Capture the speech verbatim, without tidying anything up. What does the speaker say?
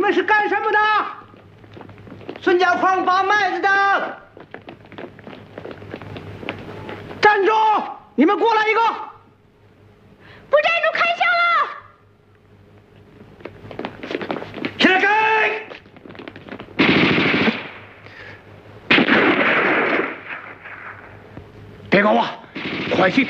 们是干什么的？孙家矿挖麦子的。站住！你们过来一个！ 不站住，开枪了！ 起来给！别搞我，快去！